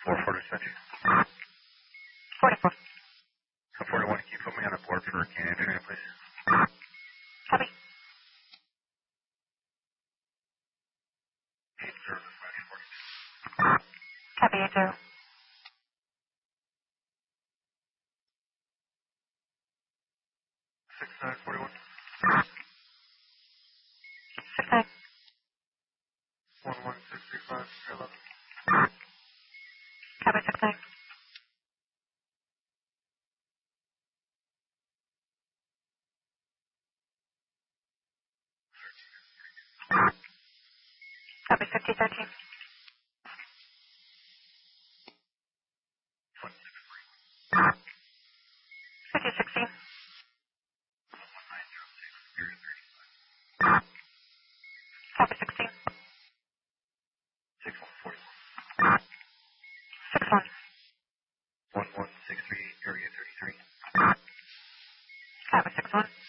440 Century. 44. So 41, can you put me on a board for Canadian Trinity, please? Copy. Copy, 80. 6941. 69. 11635, 11. Copy, 69. 5013. 5016. Copy, 16. 6141. 61. 1163, area 33. Copy, 61.